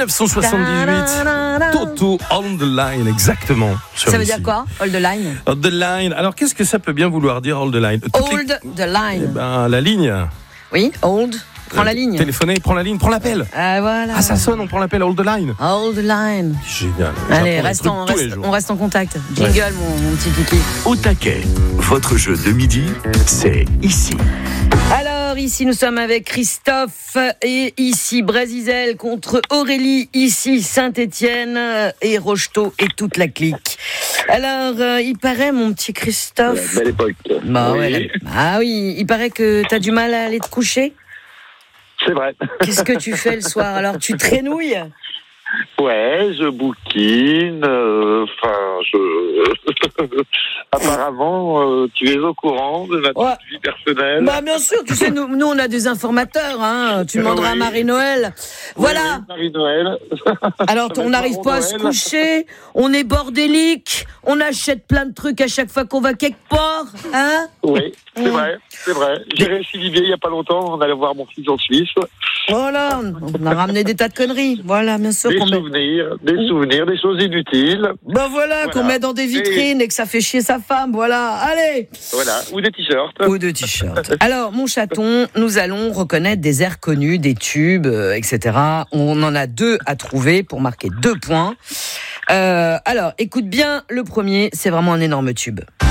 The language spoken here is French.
1978. Toto, On the Line, exactement. Ça veut dire quoi, Hold the Line? Hold the Line. Alors, qu'est-ce que ça peut bien vouloir dire, Hold the Line? Hold the Line. La ligne. Oui, hold. Prends la ligne. Téléphoner, prends la ligne, prends l'appel. Voilà. Ah, ça sonne, on prend l'appel, Hold the Line. Hold the Line. Génial. Allez, on reste en contact. Jingle, mon petit kiki. Au taquet, votre jeu de midi, c'est ici. Alors, ici, nous sommes avec Christophe et ici Brésisel contre Aurélie, ici Saint-Étienne et Rocheteau et toute la clique. Alors, il paraît, mon petit Christophe... Belle époque. Oui, il paraît que t'as du mal à aller te coucher. C'est vrai. Qu'est-ce que tu fais le soir? Alors, tu traînouilles? Ouais, je bouquine, apparemment, tu es au courant de notre vie personnelle. Bah, bien sûr, tu sais, nous on a des informateurs, hein. Tu demanderas à Marie-Noël. Voilà. Oui, Marie-Noël. Alors, on n'arrive pas à se coucher, on est bordélique, on achète plein de trucs à chaque fois qu'on va quelque part, hein. Oui, c'est vrai. J'ai réussi Vivier il y a pas longtemps, on allait voir mon fils en Suisse. Voilà, on a ramené des tas de conneries. Voilà, bien sûr. Des souvenirs, des choses inutiles. Ben voilà, qu'on met dans des vitrines et que ça fait chier sa femme, voilà. Allez. Voilà, ou des t-shirts. Alors, mon chaton, nous allons reconnaître des airs connus, des tubes, etc. On en a 2 à trouver pour marquer 2 points. Alors, écoute bien, le premier, c'est vraiment un énorme tube.